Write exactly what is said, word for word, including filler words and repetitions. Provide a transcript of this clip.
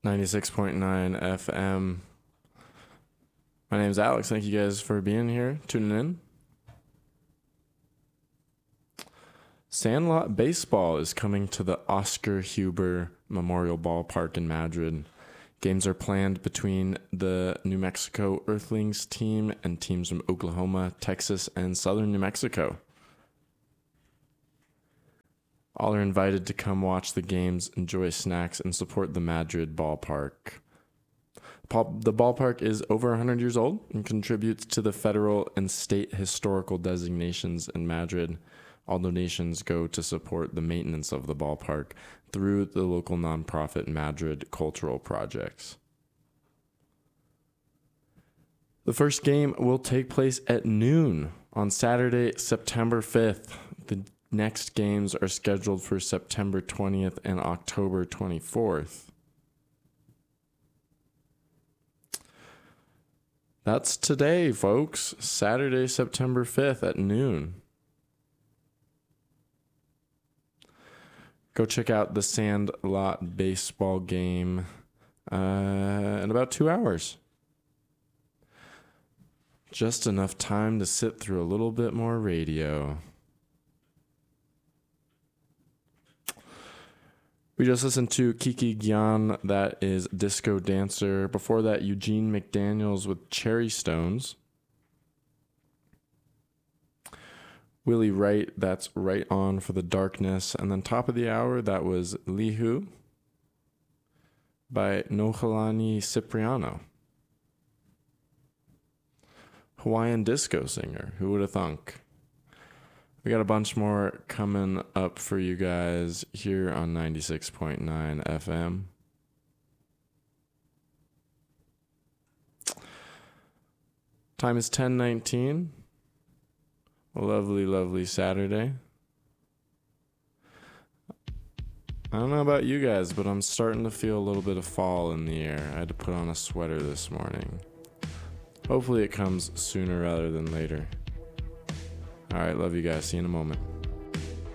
ninety-six point nine F M. My name's Alex. Thank you guys for being here, tuning in. Sandlot Baseball is coming to the Oscar Huber Memorial Ballpark in Madrid. Games are planned between the New Mexico Earthlings team and teams from Oklahoma, Texas, and southern New Mexico. All are invited to come watch the games, enjoy snacks, and support the Madrid ballpark. The ballpark is over one hundred years old and contributes to the federal and state historical designations in Madrid. All donations go to support the maintenance of the ballpark through the local nonprofit Madrid Cultural Projects. The first game will take place at noon on Saturday, September fifth. The next games are scheduled for September twentieth and October twenty-fourth. That's today, folks. Saturday, September fifth at noon. Go check out the Sandlot Baseball game uh, in about two hours. Just enough time to sit through a little bit more radio. We just listened to Kiki Gyan, that is Disco Dancer. Before that, Eugene McDaniels with Cherry Stones. Willie Wright, that's Right On for the Darkness. And then top of the hour, that was Lihu by Nohelani Cipriano. Hawaiian disco singer, who would have thunk? We got a bunch more coming up for you guys here on ninety-six point nine F M. Time is ten nineteen. A lovely, lovely Saturday. I don't know about you guys, but I'm starting to feel a little bit of fall in the air. I had to put on a sweater this morning. Hopefully it comes sooner rather than later. All right, love you guys. See you in a moment.